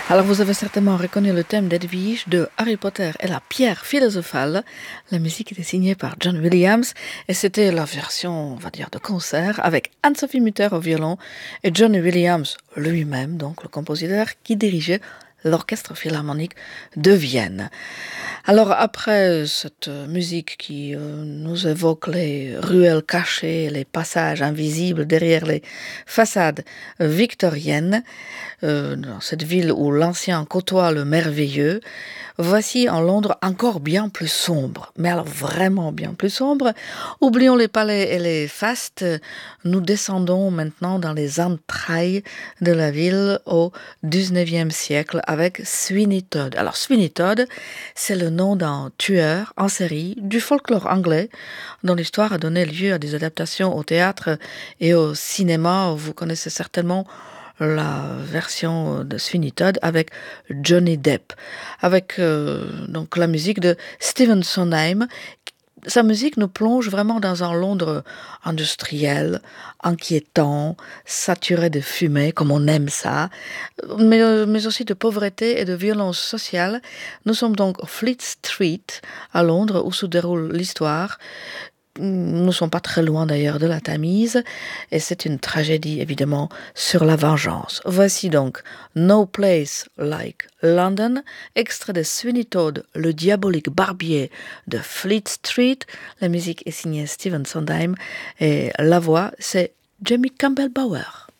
Alors vous avez certainement reconnu le thème d'Edwige de Harry Potter et la pierre philosophale. La musique était signée par John Williams et c'était la version, on va dire, de concert avec Anne-Sophie Mutter au violon et John Williams lui-même, donc le compositeur qui dirigeait l'Orchestre Philharmonique de Vienne. Alors après cette musique qui nous évoque les ruelles cachées, les passages invisibles derrière les façades victoriennes, dans cette ville où l'ancien côtoie le merveilleux, voici en Londres encore bien plus sombre, mais alors vraiment bien plus sombre. Oublions les palais et les fastes, nous descendons maintenant dans les entrailles de la ville au XIXe siècle avec Sweeney Todd. Alors Sweeney Todd, c'est le nom d'un tueur en série du folklore anglais dont l'histoire a donné lieu à des adaptations au théâtre et au cinéma. Vous connaissez certainement la version de Sweeney Todd avec Johnny Depp, avec donc la musique de Stephen Sondheim. Sa musique nous plonge vraiment dans un Londres industriel, inquiétant, saturé de fumée, comme on aime ça, mais aussi de pauvreté et de violence sociale. Nous sommes donc au Fleet Street, à Londres, où se déroule l'histoire. Nous ne sommes pas très loin d'ailleurs de la Tamise, et c'est une tragédie évidemment sur la vengeance. Voici donc No Place Like London, extrait de Sweeney Todd, le diabolique barbier de Fleet Street. La musique est signée Stephen Sondheim et la voix c'est Jamie Campbell Bower.